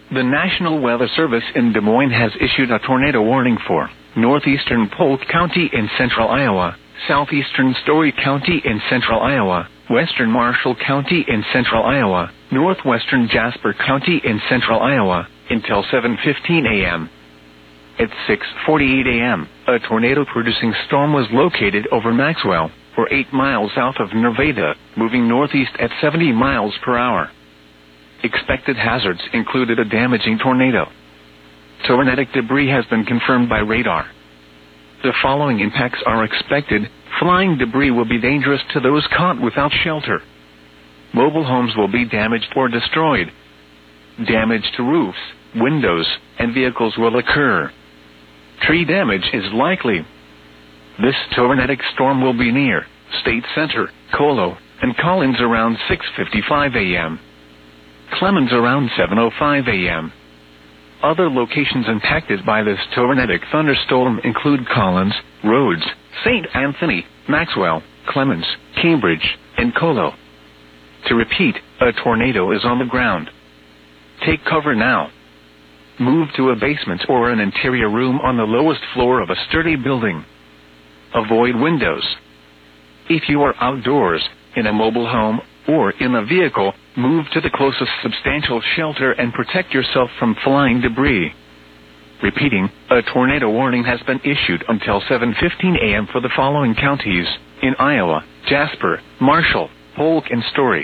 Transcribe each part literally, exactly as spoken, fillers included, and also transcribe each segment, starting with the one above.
The National Weather Service in Des Moines has issued a tornado warning for northeastern Polk County in central Iowa, southeastern Story County in central Iowa, western Marshall County in central Iowa, northwestern Jasper County in central Iowa, until seven fifteen a.m. At six forty-eight a.m., a tornado-producing storm was located over Maxwell, or eight miles south of Nevada, moving northeast at seventy miles per hour. Expected hazards included a damaging tornado. Tornadic debris has been confirmed by radar. The following impacts are expected. Flying debris will be dangerous to those caught without shelter. Mobile homes will be damaged or destroyed. Damage to roofs, windows, and vehicles will occur. Tree damage is likely. This tornadic storm will be near State Center, Colo, and Collins around six fifty-five a.m. Clemens around seven oh five a.m. Other locations impacted by this tornadic thunderstorm include Collins, Rhodes, Saint Anthony, Maxwell, Clemens, Cambridge, and Colo. To repeat, a tornado is on the ground. Take cover now. Move to a basement or an interior room on the lowest floor of a sturdy building. Avoid windows. If you are outdoors, in a mobile home, or in a vehicle, move to the closest substantial shelter and protect yourself from flying debris. Repeating, a tornado warning has been issued until seven fifteen a.m. for the following counties in Iowa: Jasper, Marshall, Polk, and Story.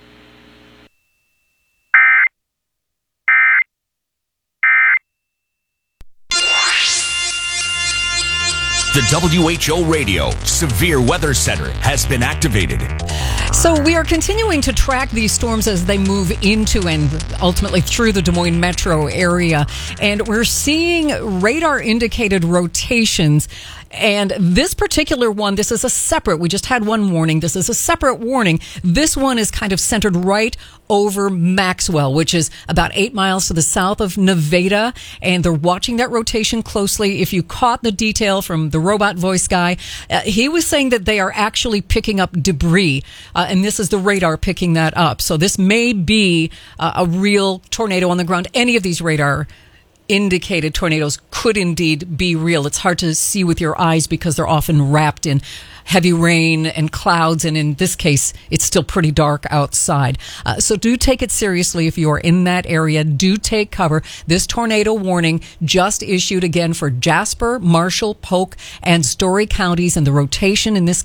The W H O Radio Severe Weather Center has been activated. So we are continuing to track these storms as they move into and ultimately through the Des Moines metro area. And we're seeing radar-indicated rotations. And this particular one, this is a separate, we just had one warning. This is a separate warning. This one is kind of centered right over Maxwell, which is about eight miles to the south of Nevada. And they're watching that rotation closely. If you caught the detail from the robot voice guy, uh, he was saying that they are actually picking up debris. Uh, and this is the radar picking that up. So this may be uh, a real tornado on the ground. Any of these radar indicated tornadoes could indeed be real. It's hard to see with your eyes because they're often wrapped in heavy rain and clouds, and in this case, it's still pretty dark outside. Uh, so do take it seriously if you are in that area. Do take cover. This tornado warning just issued again for Jasper, Marshall, Polk, and Story counties, and the rotation in this